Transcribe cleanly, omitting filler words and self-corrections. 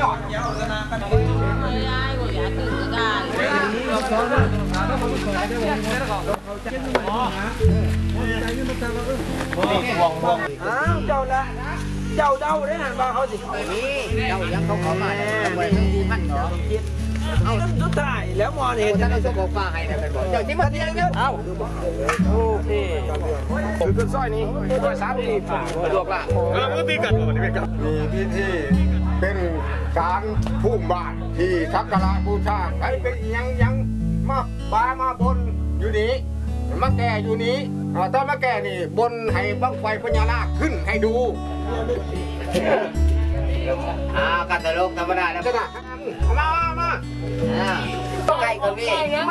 หยอดอ้าวเจ้าละเจ้าเดาได้หันมาเขาสินี่เจ้ายังเขาขอมาไปทั้งที่มันเนาะเอาสุดท้ายแล้วมอนี่จะได้สกปรกให้ได้บอกเจ้าที่มาเที่ยงเนี่ยเอาโอเคคือขึ้นซอยนี้ซอย3ฝากสะดวกละมือตีกันวันนี้กันมีพิธีเป็นการพุ่มบาทที่สักการะบูชาใครเป็นยังมาบามาบนอยู่นี้มาแก่อยู่นี้ตอนมาแก่นี่บนให้บังไฟพญานาคขึ้นให้ดูกันตลกธรรมดาแล้วมาต้องไก่กับพี่